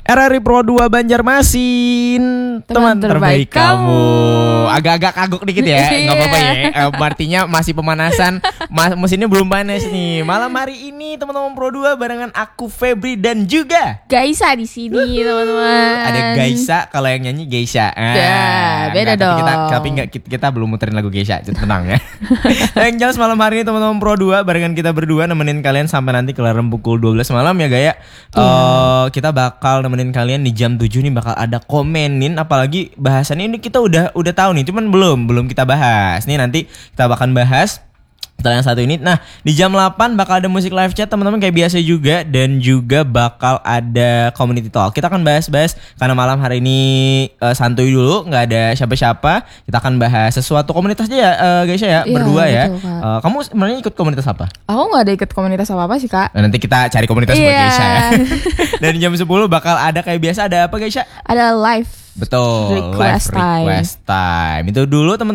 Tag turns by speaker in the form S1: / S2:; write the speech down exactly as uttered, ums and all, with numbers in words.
S1: R R I Pro dua Banjarmasin, teman,
S2: Teman
S1: terbaik,
S2: terbaik
S1: kamu.
S2: kamu.
S1: Agak-agak kagok dikit ya, nggak apa-apa ya. Eh, artinya masih pemanasan, mas- mesinnya belum panas nih. Malam hari ini teman-teman Pro dua barengan aku Febri dan juga
S2: Gaisa di sini teman-teman.
S1: ada Gaisa, kalau yang nyanyi Geisha. Ah,
S2: Ya, beda
S1: enggak, tapi kita,
S2: dong.
S1: tapi enggak, kita, kita belum muterin lagu Geisha, tenang ya. Yang jelas malam hari ini teman-teman Pro dua barengan kita berdua nemenin kalian sampai nanti kelaran pukul dua belas malam ya Gaya. Eh, kita bakal nemenin kalian di jam tujuh nih, bakal ada komenin, apalagi bahasannya ini kita udah udah tahu nih, cuman belum belum kita bahas. Nih nanti kita bakal bahas setelah yang satu ini. Nah, di jam delapan bakal ada musik live chat teman-teman kayak biasa juga, dan juga bakal ada community talk. Kita akan bahas-bahas karena malam hari ini uh, santuy dulu, nggak ada siapa-siapa. Kita akan bahas sesuatu komunitas aja ya, uh, guys ya,
S2: Iya,
S1: berdua ya.
S2: betul, Kak.
S1: Uh, kamu sebenarnya ikut komunitas apa?
S2: Aku nggak ada ikut komunitas apa-apa sih kak.
S1: Nah, nanti kita cari komunitas buat
S2: Iya.
S1: Geisha ya. Dan jam sepuluh bakal ada kayak biasa, ada apa Geisha?
S2: Ada live
S1: Betul,
S2: request
S1: live request time. Itu dulu teman